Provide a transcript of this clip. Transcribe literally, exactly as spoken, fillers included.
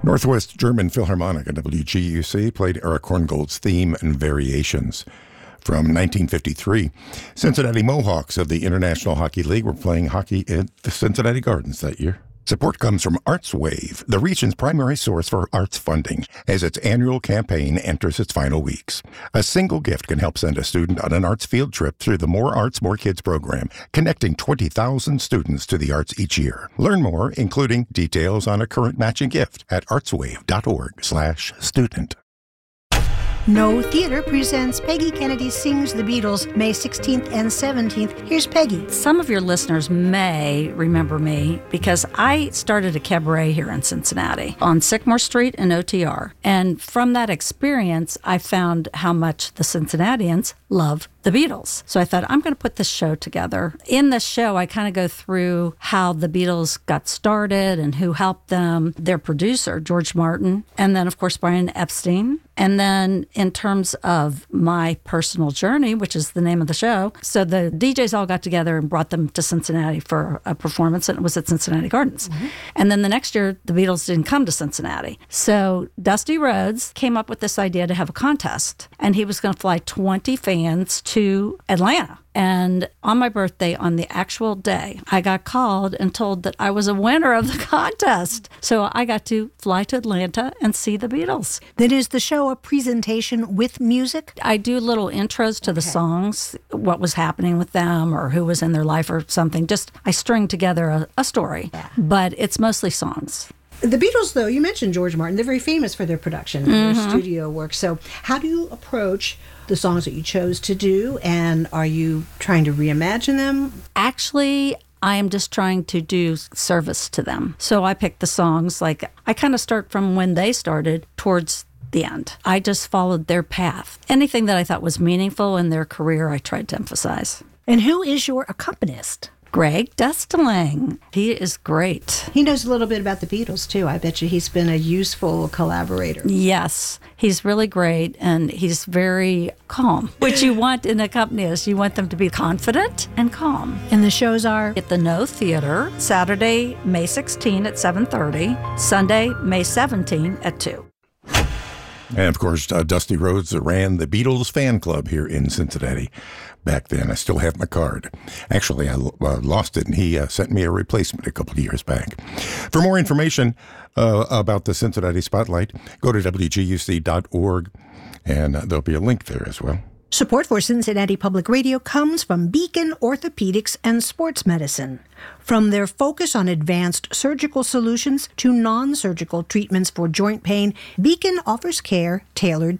Northwest German Philharmonic at W G U C played Eric Korngold's theme and variations. From nineteen fifty-three, Cincinnati Mohawks of the International Hockey League were playing hockey at the Cincinnati Gardens that year. Support comes from ArtsWave, the region's primary source for arts funding, as its annual campaign enters its final weeks. A single gift can help send a student on an arts field trip through the More Arts, More Kids program, connecting twenty thousand students to the arts each year. Learn more, including details on a current matching gift, at artswave.org slash student. No Theater presents Peggy Kennedy Sings the Beatles, May sixteenth and seventeenth. Here's Peggy. Some of your listeners may remember me because I started a cabaret here in Cincinnati on Sycamore Street in O T R. And from that experience, I found how much the Cincinnatians love the Beatles. So I thought, I'm going to put this show together. In this show, I kind of go through how the Beatles got started and who helped them, their producer, George Martin, and then, of course, Brian Epstein. And then in terms of my personal journey, which is the name of the show, so the D Js all got together and brought them to Cincinnati for a performance, and it was at Cincinnati Gardens. Mm-hmm. And then the next year, the Beatles didn't come to Cincinnati. So Dusty Rhodes came up with this idea to have a contest, and he was going to fly twenty fans to Atlanta. And on my birthday, on the actual day, I got called and told that I was a winner of the contest. So I got to fly to Atlanta and see the Beatles. Then is the show a presentation with music? I do little intros to okay. the songs, what was happening with them or who was in their life or something. Just I string together a, a story, yeah. but it's mostly songs. The Beatles, though, you mentioned George Martin. They're very famous for their production and mm-hmm. their studio work. So how do you approach the songs that you chose to do, and are you trying to reimagine them? Actually, I am just trying to do service to them. So I pick the songs, like I kind of start from when they started towards the end. I just followed their path. Anything that I thought was meaningful in their career, I tried to emphasize. And who is your accompanist? Greg Desteling. He is great. He knows a little bit about the Beatles, too. I bet you he's been a useful collaborator. Yes. He's really great, and he's very calm, which you want in accompanist. You want them to be confident and calm. And the shows are? At the No Theater, Saturday, May sixteenth at seven thirty, Sunday, May seventeenth at two. And, of course, uh, Dusty Rhodes ran the Beatles fan club here in Cincinnati back then. I still have my card. Actually, I uh, lost it, and he uh, sent me a replacement a couple of years back. For more information uh, about the Cincinnati Spotlight, go to W G U C dot org, and uh, there'll be a link there as well. Support for Cincinnati Public Radio comes from Beacon Orthopedics and Sports Medicine. From their focus on advanced surgical solutions to non-surgical treatments for joint pain, Beacon offers care tailored